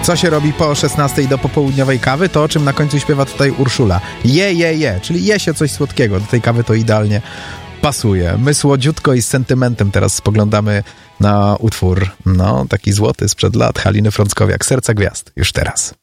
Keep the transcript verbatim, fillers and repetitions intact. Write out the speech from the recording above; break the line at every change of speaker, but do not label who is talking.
Co się robi po szesnastej do popołudniowej kawy? To, o czym na końcu śpiewa tutaj Urszula. Je, je, je, czyli je się coś słodkiego. Do tej kawy to idealnie pasuje. My słodziutko i z sentymentem teraz spoglądamy na utwór, no, taki złoty sprzed lat Haliny Frąckowiak, Serca Gwiazd, już teraz.